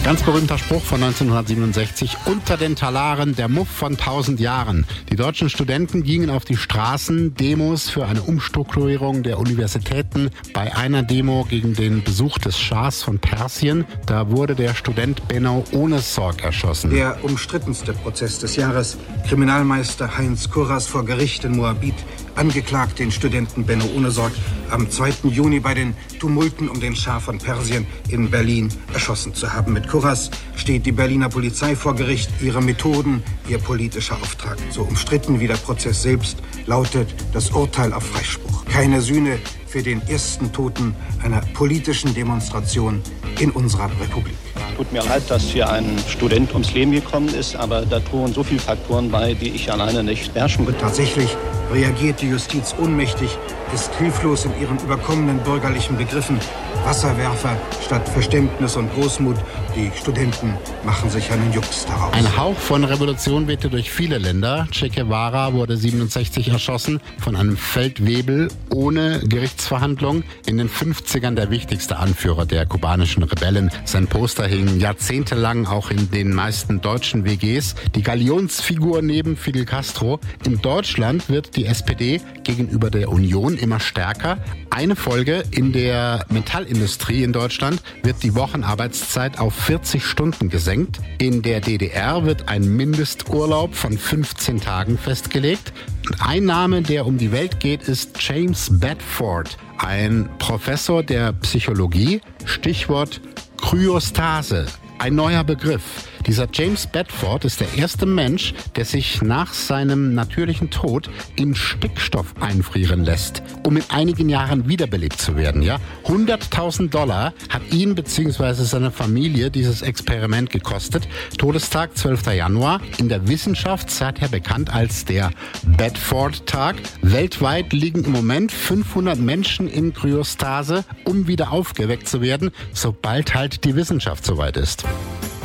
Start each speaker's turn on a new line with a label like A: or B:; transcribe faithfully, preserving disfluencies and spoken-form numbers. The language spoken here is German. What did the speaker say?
A: Ganz berühmter Spruch von neunzehnhundertsiebenundsechzig, unter den Talaren der Muff von tausend Jahren. Die deutschen Studenten gingen auf die Straßen, Demos für eine Umstrukturierung der Universitäten. Bei einer Demo gegen den Besuch des Schahs von Persien, da wurde der Student Benno Ohnesorg erschossen.
B: Der umstrittenste Prozess des Jahres, Kriminalmeister Heinz Kurras vor Gericht in Moabit, angeklagt den Studenten Benno Ohnesorg am zweiten Juni bei den Tumulten um den Schah von Persien in Berlin erschossen zu haben. Mit Kurras steht die Berliner Polizei vor Gericht. Ihre Methoden, ihr politischer Auftrag. So umstritten wie der Prozess selbst lautet das Urteil auf Freispruch. Keine Sühne für den ersten Toten einer politischen Demonstration in unserer Republik.
C: Tut mir leid, dass hier ein Student ums Leben gekommen ist, aber da trugen so viele Faktoren bei, die ich alleine nicht beherrschen kann.
B: Tatsächlich reagiert die Justiz ohnmächtig, ist hilflos in ihren überkommenen bürgerlichen Begriffen. Wasserwerfer statt Verständnis und Großmut. Die Studenten machen sich einen Jux daraus.
A: Ein Hauch von Revolution wehte durch viele Länder. Che Guevara wurde siebenundsechzig erschossen von einem Feldwebel ohne Gerichtsverhandlung. In den fünfzigern der wichtigste Anführer der kubanischen Rebellen. Sein Poster hing jahrzehntelang auch in den meisten deutschen W Gs. Die Galionsfigur neben Fidel Castro. In Deutschland wird die S P D gegenüber der Union immer stärker. Eine Folge: in der Metallindustrie in Deutschland wird die Wochenarbeitszeit auf vierzig Stunden gesenkt. In der D D R wird ein Mindesturlaub von fünfzehn Tagen festgelegt. Ein Name, der um die Welt geht, ist James Bedford, ein Professor der Psychologie. Stichwort Kryostase. Ein neuer Begriff. Dieser James Bedford ist der erste Mensch, der sich nach seinem natürlichen Tod in Stickstoff einfrieren lässt, um in einigen Jahren wiederbelebt zu werden. Ja? hunderttausend Dollar hat ihn bzw. seine Familie dieses Experiment gekostet. Todestag zwölfter Januar, in der Wissenschaft seither bekannt als der Bedford-Tag. Weltweit liegen im Moment fünfhundert Menschen in Kryostase, um wieder aufgeweckt zu werden, sobald halt die Wissenschaft soweit ist.